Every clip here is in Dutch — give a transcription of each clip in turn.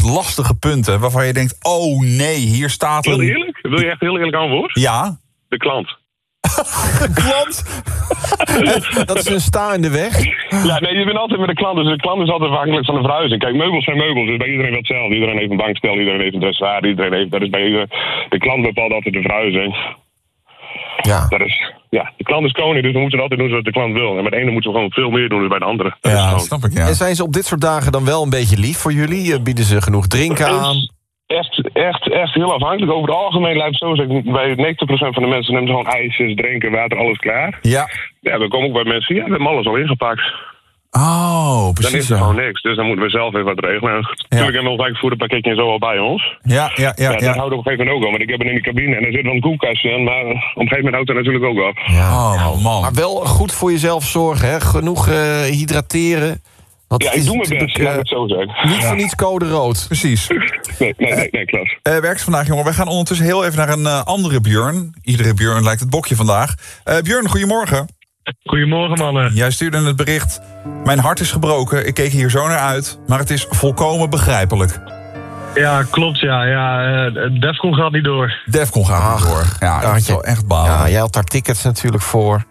lastige punten waarvan je denkt, oh nee, hier staat Heel eerlijk? Wil je echt heel eerlijk antwoord? Ja. De klant. De klant? Dat is een sta in de weg. Ja, nee, je bent altijd met de klant. Dus de klant is altijd afhankelijk van de verhuizing. Kijk, meubels zijn meubels. Dus bij iedereen wat hetzelfde. Iedereen heeft een bankstel, iedereen heeft een dressoir, iedereen heeft... Dat is bij iedereen... De klant bepaalt altijd de verhuizing. Ja. Dat is... Ja, de klant is koning, dus we moeten altijd doen zoals de klant wil. En bij de ene moeten we gewoon veel meer doen dan bij de andere. Ja, dat snap ik, ja. En zijn ze op dit soort dagen dan wel een beetje lief voor jullie? Bieden ze genoeg drinken aan? Echt heel afhankelijk. Over het algemeen lijkt het zo zeggen, bij 90% van de mensen nemen ze gewoon ijsjes, drinken, water, alles klaar. Ja. Ja, dan komen ook bij mensen, ja, we hebben alles al ingepakt. Oh, precies. Dan is er gewoon niks, dus dan moeten we zelf even wat regelen. Natuurlijk hebben we ons eigen voederpakketje en zo al bij ons. Ja. Dat houdt op een gegeven moment ook al, want ik heb hem in de cabine en er zit wel een koelkastje in, maar op een gegeven moment houdt het natuurlijk ook op. Ja. Oh, man. Maar wel goed voor jezelf zorgen, hè? Genoeg hydrateren. Want Ja, ik doe mijn best, laat ik het zo zeggen. Niet voor niets code rood. Precies. Nee, klopt. Werkt vandaag, jongen. Wij gaan ondertussen heel even naar een andere Björn. Iedere Björn lijkt het bokje vandaag. Björn, goedemorgen. Goedemorgen, mannen. Jij stuurde het bericht. Mijn hart is gebroken. Ik keek hier zo naar uit. Maar het is volkomen begrijpelijk. Ja, klopt, ja. Defcon gaat niet door. Defcon gaat niet door. Ja, dat is wel echt balen. Ja, jij had daar tickets natuurlijk voor.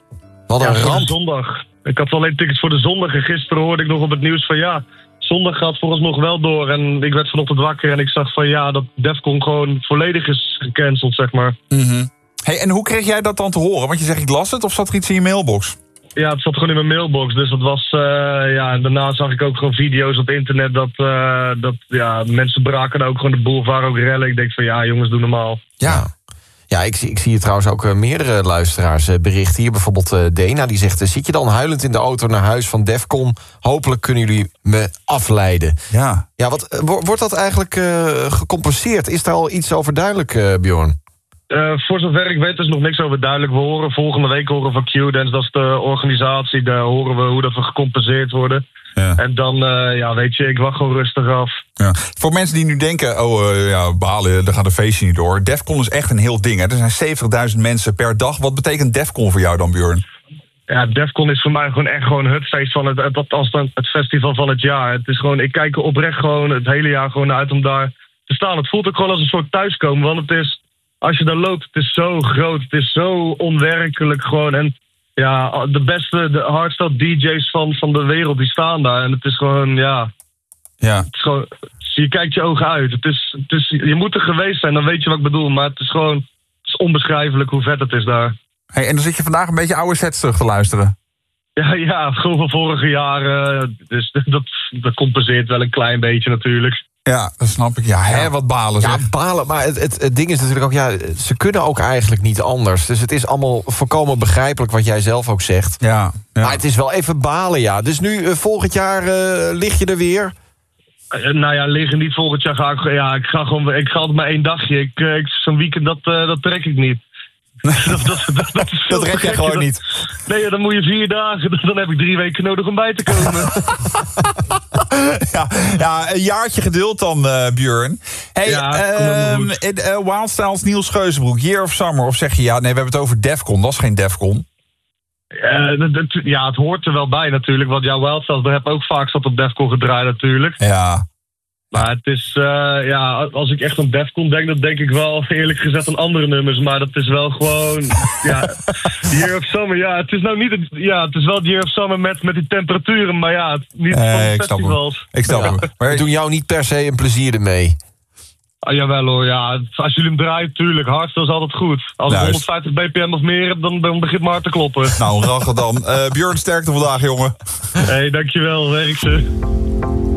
Wat een voor de ramp. zondag. Ik had alleen tickets voor de zondag. En gisteren hoorde ik nog op het nieuws van ja, zondag gaat vooralsnog wel door. En ik werd vanochtend wakker en ik zag van ja, dat Defcon gewoon volledig is gecanceld, zeg maar. Mm-hmm. Hey, en hoe kreeg jij dat dan te horen? Want je zegt ik las het of zat er iets in je mailbox? Ja, het zat gewoon in mijn mailbox. Dus dat was, en daarna zag ik ook gewoon video's op internet dat mensen braken ook gewoon de boulevard ook rellen. Ik denk van ja, jongens, doe normaal. Ja, ik zie hier trouwens ook meerdere luisteraars berichten. Hier bijvoorbeeld Dena, die zegt... zit je dan huilend in de auto naar huis van Defcon? Hopelijk kunnen jullie me afleiden. Ja. Ja, wordt dat eigenlijk gecompenseerd? Is daar al iets over duidelijk, Bjorn? Voor zover ik weet is nog niks over duidelijk. We horen volgende week van Q-Dance, dat is de organisatie. Daar horen we hoe dat we gecompenseerd worden. Ja. En dan, weet je, ik wacht gewoon rustig af. Ja. Voor mensen die nu denken, balen, dan gaat een feestje niet door. Defcon is echt een heel ding, hè? Er zijn 70.000 mensen per dag. Wat betekent Defcon voor jou dan, Björn? Ja, Defcon is voor mij gewoon het feest van het festival van het jaar. Het is gewoon, ik kijk er oprecht gewoon het hele jaar gewoon uit om daar te staan. Het voelt ook gewoon als een soort thuiskomen, want het is, als je daar loopt, het is zo groot, het is zo onwerkelijk gewoon. En ja, de hardstyle DJ's van de wereld, die staan daar. En het is gewoon, ja. Het is gewoon, je kijkt je ogen uit. Het is, je moet er geweest zijn, dan weet je wat ik bedoel. Maar het is gewoon, het is onbeschrijfelijk hoe vet het is daar. Hey, en dan zit je vandaag een beetje oude sets terug te luisteren. Ja, gewoon van vorige jaren. Dus dat compenseert wel een klein beetje natuurlijk. Ja, dat snap ik. Ja, wat balen zeg. Ja, balen, maar het ding is natuurlijk ook... ze kunnen ook eigenlijk niet anders. Dus het is allemaal volkomen begrijpelijk wat jij zelf ook zegt. Ja. Maar het is wel even balen, ja. Dus nu, volgend jaar lig je er weer? Liggen niet volgend jaar ga ik... Ja, ik ga altijd maar 1 dagje. Zo'n weekend, dat trek ik niet. Dat red jij gewoon niet. Nee, dan moet je 4 dagen. Dan heb ik 3 weken nodig om bij te komen. ja, een jaartje geduld dan, Björn. Hey, Wild Styles, Niels Geuzenbroek, Year of Summer. Of zeg je, nee, we hebben het over Defcon. Dat is geen Defcon. Het hoort er wel bij natuurlijk. Want Wild Styles, daar heb ook vaak zat op Defcon gedraaid natuurlijk. Ja. Maar het is, als ik echt aan Defcon denk, dan denk ik wel eerlijk gezegd aan andere nummers. Maar dat is wel gewoon, Year of Summer. Het is nou niet, het is wel Year of Summer met die temperaturen. Maar niet van de festivals. Ik snap hem. Maar we doen jou niet per se een plezier ermee. Jawel hoor, ja. Als jullie hem draaien, tuurlijk. Hardstyle is altijd goed. Als ik 150 bpm of meer heb, dan begint mijn hart te kloppen. Nou, rachen dan. Björn, sterkte vandaag, jongen. Hey, dankjewel. Werk ze.